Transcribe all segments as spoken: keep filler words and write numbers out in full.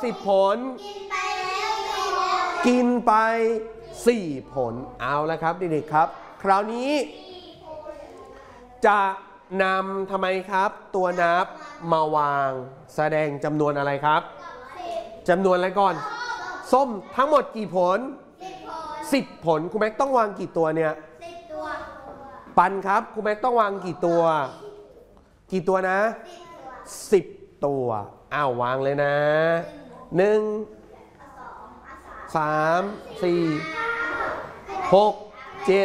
สิบผลกินไปสี่ผลเอาละครับเด็กๆครับคราวนี้จะนำทำไมครับตัวนับมาวางแสดงจำนวนอะไรครับจำนวนอะไรก่อนส้มทั้งหมดกี่ผลสิบผลครูแม็กต้องวางกี่ตัวเนี่ยปันครับครูแม็กต้องวางกี่ตัวกี่ตัวนะสิบตัวอ้าววางเลยนะหนึ่งสามสี่หกเจ็ด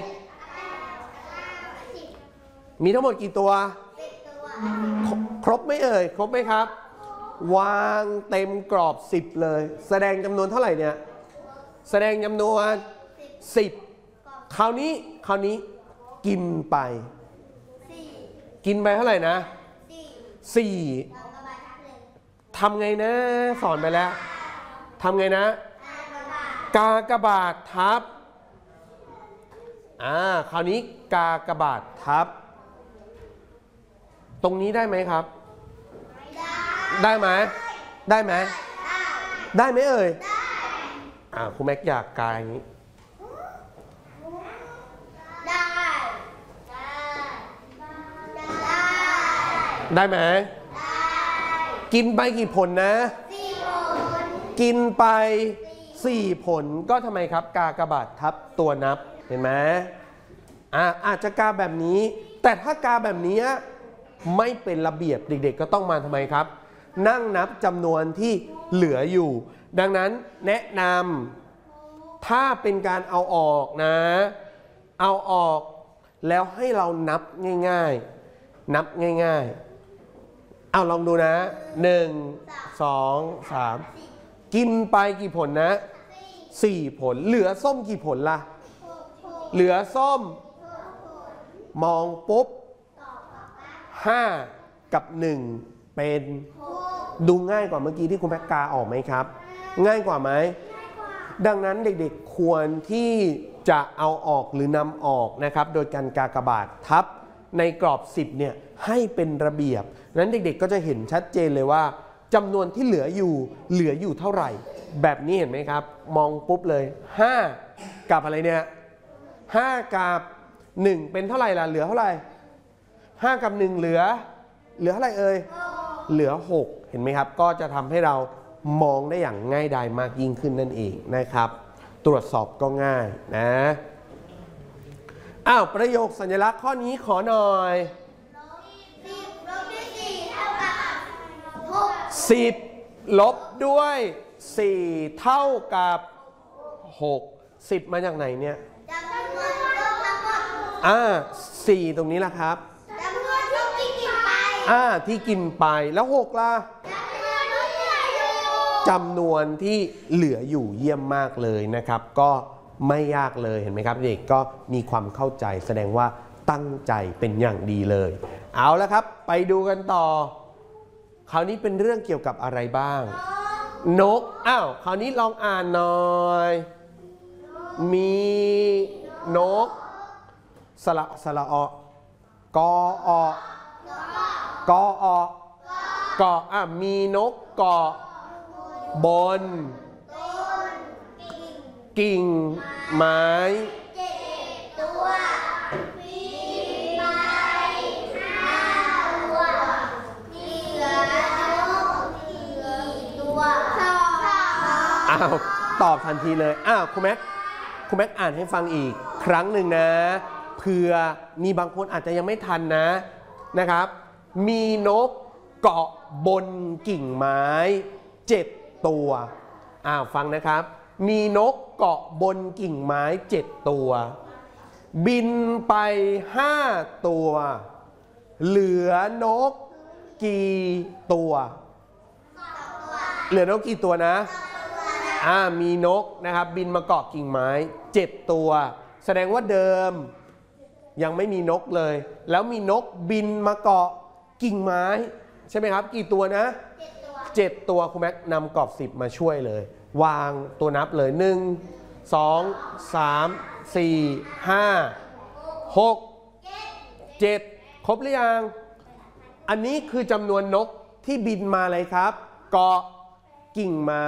มีทั้งหมดกี่ตัวครบไหมเอ่ยครบไหมครับวางเต็มกรอบสิบเลยแสดงจำนวนเท่าไหร่เนี่ยแสดงจำนวนสิบคราวนี้คราวนี้กินไปกินไปเท่าไหร่นะสี่ทำไงนะสอนไปแล้วทำไงนะกากบาททับอ่าคราวนี้กากบาททับตรงนี้ได้ไหมครับได้ไหมได้ไหมได้ไหมเอ่ยอ่าครูแม็กอยากกายอย่างนี้ได้ได้ไหมกินไปกี่ผลนะสี่ผลกินไปสี่ผลก็ทำไมครับกากบาททับตัวนับเห็นไหมอ่าอาจจะกาแบบนี้แต่ถ้ากาแบบนี้ไม่เป็นระเบียบเด็กๆก็ต้องมาทำไมครับนั่งนับจำนวนที่เหลืออยู่ดังนั้นแนะนำถ้าเป็นการเอาออกนะเอาออกแล้วให้เรานับง่ายๆนับง่ายๆเอาลองดูนะหนึ่งสองสามกินไปกี่ผลนะสี่ผลเหลือส้มกี่ผลล่ะเหลือส้มมองปุ๊บห้ากับหนึ่งเป็นดูง่ายกว่าเมื่อกี้ที่คุณแม็กกาออกไหมครับง่ายกว่าไหมดังนั้นเด็กๆควรที่จะเอาออกหรือนำออกนะครับโดยการกากบาททับในกรอบสิบเนี่ยให้เป็นระเบียบนั้นเด็กๆก็จะเห็นชัดเจนเลยว่าจำนวนที่เหลืออยู่เหลืออยู่เท่าไหร่แบบนี้เห็นไหมครับมองปุ๊บเลยห้ากับอะไรเนี่ยห้ากับหนึ่งเป็นเท่าไหร่ล่ะเหลือเท่าไหร่ห้ากับหนึ่งเหลือเหลือเท่าไหร่เอ่ยเหลือหกเห็นไหมครับก็จะทำให้เรามองได้อย่างง่ายดายมากยิ่งขึ้นนั่นเองนะครับตรวจสอบก็ง่ายนะอ้าวประโยคสัญลักษณ์ข้อนี้ขอหน่อยสิบลบด้วยสี่เท่ากับหกสิบมาจากไหนเนี่ยอ่าสี่ตรงนี้ล่ะครับอ่าที่กินไปแล้วหกล่ะจำนวนที่เหลืออยู่เยี่ยมมากเลยนะครับก็ไม่ยากเลยเห็นไหมครับเด็กก็มีความเข้าใจแสดงว่าตั้งใจเป็นอย่างดีเลยเอาละครับไปดูกันต่อคราวนี้เป็นเรื่องเกี่ยวกับอะไรบ้างนกอ้าวคราวนี้ลองอ่านหน่อยมีนกสระสระอกออกออเกาะอ่ะมีนกเกาะบนกิ่งไม้อ้าวตอบทันทีเลยอ้าวคุณแม็กคุณแม็กอ่านให้ฟังอีกครั้งหนึ่งนะเผื่อมีบางคนอาจจะยังไม่ทันนะนะครับมีนกเกาะบนกิ่งไม้เจ็ดตัวอ้าวฟังนะครับมีนกเกาะบนกิ่งไม้เจ็ดตัวบินไปห้าตัวเหลือนกกี่ตัวเหลือนกกี่ตัวนะอ่ามีนกนะครับบินมาเกาะกิ่งไม้เจ็ดตัวแสดงว่าเดิมยังไม่มีนกเลยแล้วมีนกบินมาเกาะกิ่งไม้ใช่ไหมครับกี่ตัวนะเจ็ดตัวคุณแม็กนำกรอบสิบมาช่วยเลยวางตัวนับเลยหนึ่งสองสามสี่ห้าหกเจ็ดครบหรือยังอันนี้คือจำนวนนกที่บินมาเลยครับเกาะกิ่งไม้